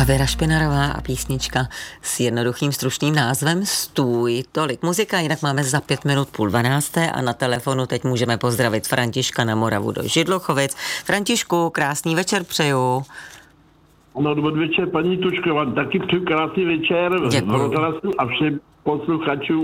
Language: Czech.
byla Věra Špinarová a písnička s jednoduchým stručným názvem Stůj. Tolik muzika, jinak máme za 5 minut 11:30 a na telefonu teď můžeme pozdravit Františka na Moravu do Židlochovic. Františku, krásný večer přeju. Ano, dobrý večer, paní Tučková, taky přeju krásný večer v rozhlasu a všem posluchačům